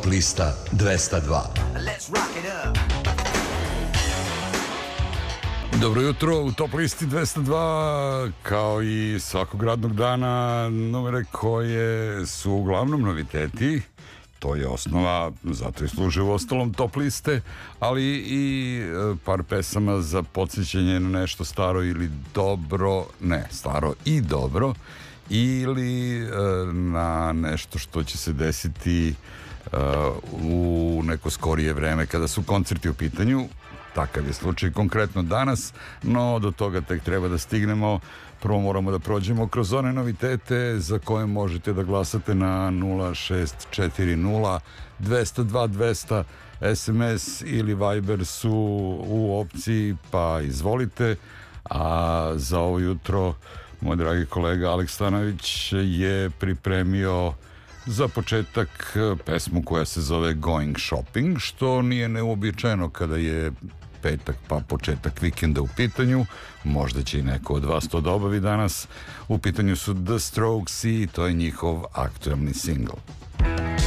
Top lista 202. Dobro jutro, u Top listi 202, kao i svakog radnog dana, numere koje su uglavnom noviteti. To je osnova, zato i služe u ostalom Top liste, ali i par pesama za podsjećanje na nešto staro ili dobro, ne, staro i dobro, ili na nešto što će se desiti u neko skorije vreme kada su koncerti u pitanju. Takav je slučaj konkretno danas, no do toga tek treba da stignemo. Prvo moramo da prođemo kroz one novitete za koje možete da glasate na 0640 202 200. SMS ili Viber su u opciji, pa izvolite. A za ovo jutro moj dragi kolega Aleks Stanović je pripremio za početak pesmu koja se zove Going Shopping, što nije neuobičajeno kada je petak pa početak vikenda u pitanju. Možda će i neko od vas to da obavi danas. U pitanju su The Strokes i to je njihov aktuelni single.